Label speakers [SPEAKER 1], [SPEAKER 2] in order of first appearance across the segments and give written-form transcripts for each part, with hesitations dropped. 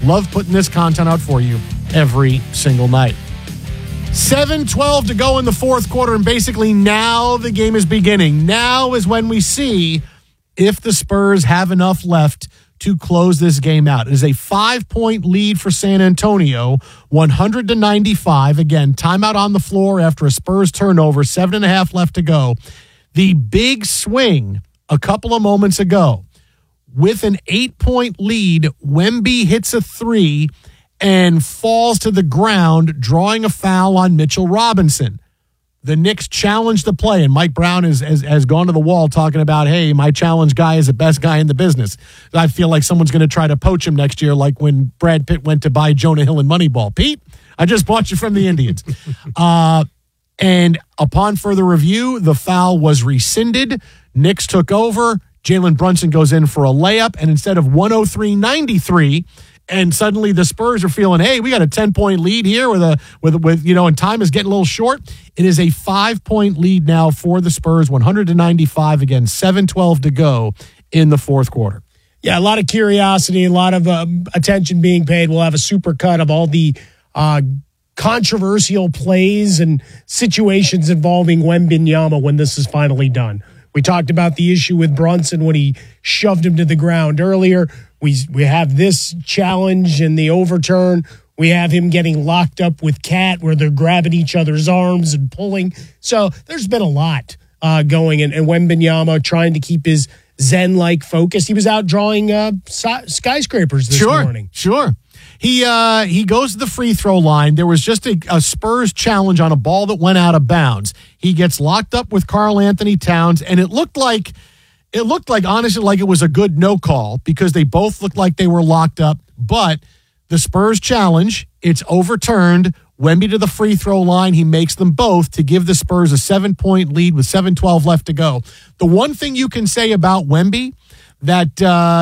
[SPEAKER 1] Love putting this content out for you every single night. 7:12 to go in the fourth quarter, and basically now the game is beginning. Now is when we see if the Spurs have enough left to close this game out. It is a 5-point lead for San Antonio, 100-95. Again, timeout on the floor after a Spurs turnover, 7.5 left to go. The big swing a couple of moments ago, with an 8-point lead, Wemby hits a three and falls to the ground, drawing a foul on Mitchell Robinson. The Knicks challenged the play, and Mike Brown has gone to the wall talking about, hey, my challenge guy is the best guy in the business. I feel like someone's going to try to poach him next year, like when Brad Pitt went to buy Jonah Hill in Moneyball. Pete, I just bought you from the Indians. And upon further review, the foul was rescinded. Knicks took over. Jalen Brunson goes in for a layup, and instead of 103-93, and suddenly the Spurs are feeling, hey, we got a 10-point lead here with and time is getting a little short. It is a 5-point lead now for the Spurs, 100-95 again, 7:12 to go in the fourth quarter.
[SPEAKER 2] Yeah, a lot of curiosity, a lot of attention being paid. We'll have a super cut of all the controversial plays and situations involving Wembanyama when this is finally done. We talked about the issue with Brunson when he shoved him to the ground earlier. We have this challenge and the overturn. We have him getting locked up with Cat where they're grabbing each other's arms and pulling. So there's been a lot going, and Wembanyama trying to keep his Zen-like focus. He was out drawing skyscrapers this morning.
[SPEAKER 1] Sure. He goes to the free throw line. There was just a Spurs challenge on a ball that went out of bounds. He gets locked up with Karl Anthony Towns, and it looked like honestly like it was a good no call because they both looked like they were locked up. But the Spurs challenge, it's overturned. Wemby to the free throw line. He makes them both to give the Spurs a 7-point lead with 7:12 left to go. The one thing you can say about Wemby that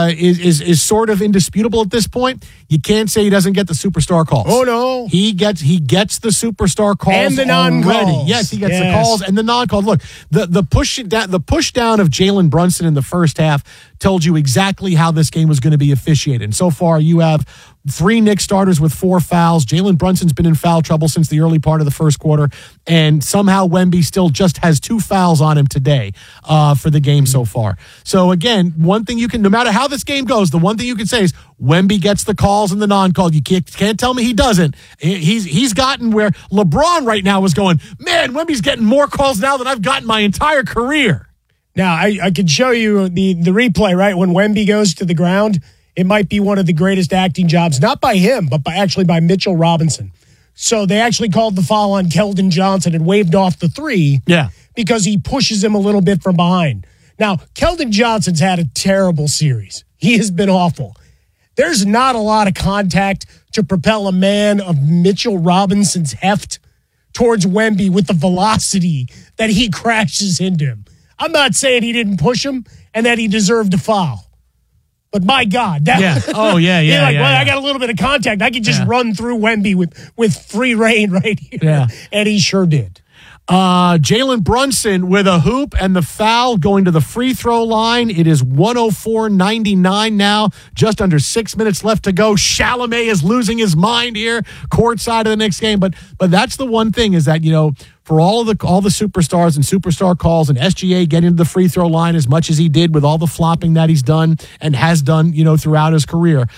[SPEAKER 1] is sort of indisputable at this point, you can't say he doesn't get the superstar calls.
[SPEAKER 2] Oh, no.
[SPEAKER 1] He gets the superstar calls
[SPEAKER 2] and the non-calls.
[SPEAKER 1] Yes, he gets the calls and the non-calls. Look, the push down of Jalen Brunson in the first half told you exactly how this game was going to be officiated. And so far, you have 3 Knicks starters with 4 fouls. Jalen Brunson's been in foul trouble since the early part of the first quarter, and somehow Wemby still just has 2 fouls on him today for the game so far. So again, one thing you can, no matter how this game goes, the one thing you can say is Wemby gets the calls and the non-call. You can't tell me he doesn't. He's gotten where LeBron right now is going, man, Wemby's getting more calls now than I've gotten my entire career.
[SPEAKER 2] Now, I could show you the replay, right? When Wemby goes to the ground, it might be one of the greatest acting jobs, not by him, but by Mitchell Robinson. So they actually called the foul on Keldon Johnson and waved off the 3 because he pushes him a little bit from behind. Now, Keldon Johnson's had a terrible series. He has been awful. There's not a lot of contact to propel a man of Mitchell Robinson's heft towards Wemby with the velocity that he crashes into him. I'm not saying he didn't push him and that he deserved a foul. But my God.
[SPEAKER 1] I got
[SPEAKER 2] a little bit of contact. I could just run through Wemby with free reign right here.
[SPEAKER 1] Yeah.
[SPEAKER 2] And he sure did.
[SPEAKER 1] Jalen Brunson with a hoop and the foul going to the free throw line. It is 104-99 now. Just under 6 minutes left to go. Chalamet is losing his mind here, courtside of the next game. But that's the one thing is that, for all the superstars and superstar calls and SGA getting to the free throw line as much as he did with all the flopping that he's done and has done, throughout his career,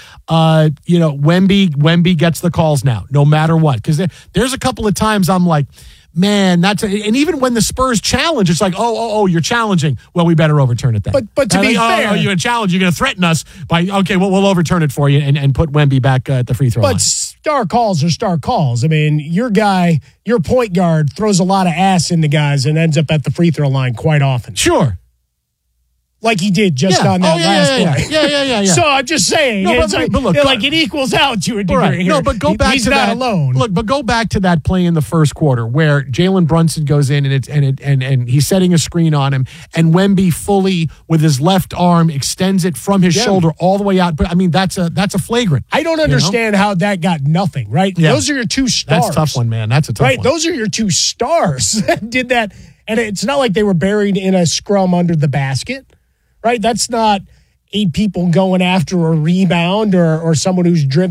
[SPEAKER 1] Wemby gets the calls now, no matter what. Because there's a couple of times I'm like, man, and even when the Spurs challenge, it's like, oh, you're challenging. Well, we better overturn it then.
[SPEAKER 2] But to be fair,
[SPEAKER 1] you're a challenge. You're going to threaten us by we'll overturn it for you and put Wemby back at the free throw line.
[SPEAKER 2] But star calls are star calls. I mean, your point guard throws a lot of ass into guys and ends up at the free throw line quite often.
[SPEAKER 1] Sure.
[SPEAKER 2] Like he did just on that last play.
[SPEAKER 1] Yeah.
[SPEAKER 2] So I'm just saying, it equals out to a degree.
[SPEAKER 1] Right. No, but go back
[SPEAKER 2] he's
[SPEAKER 1] to
[SPEAKER 2] not
[SPEAKER 1] that
[SPEAKER 2] alone.
[SPEAKER 1] Look, but go back to that play in the first quarter where Jalen Brunson goes in and he's setting a screen on him, and Wemby fully with his left arm extends it from his shoulder all the way out. But I mean, that's a flagrant.
[SPEAKER 2] I don't understand how that got nothing. Right? Yeah. Those are your 2 stars.
[SPEAKER 1] That's a tough one, man. That's a tough one.
[SPEAKER 2] Right? Those are your 2 stars that did that, and it's not like they were buried in a scrum under the basket. Right? That's not 8 people going after a rebound or someone who's driven